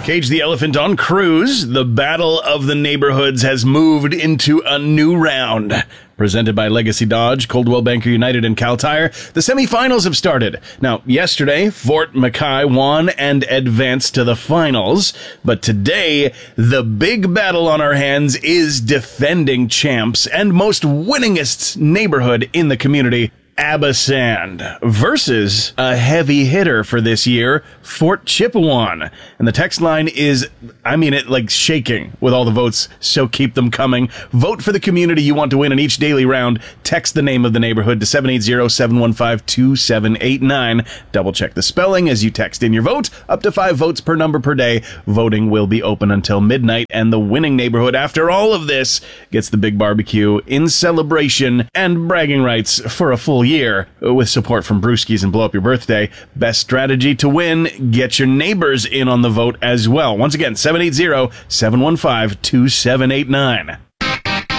Cage the Elephant on Cruise. The Battle of the Neighborhoods has moved into a new round. Presented by Legacy Dodge, Coldwell Banker United, and Cal Tire, the semifinals have started. Now, yesterday, Fort Mackay won and advanced to the finals. But today, the big battle on our hands is defending champs and most winningest neighborhood in the community, Abasand, versus a heavy hitter for this year, Fort Chippewan. And the text line is, shaking with all the votes, so keep them coming. Vote for the community you want to win in each daily round. Text the name of the neighborhood to 780-715-2789. Double check the spelling as you text in your vote. Up to 5 votes per number per day. Voting will be open until midnight, and the winning neighborhood after all of this gets the big barbecue in celebration and bragging rights for a full year, with support from Brewskis and Blow Up Your Birthday. Best strategy to win, get your neighbors in on the vote as well. Once again, 780-715-2789.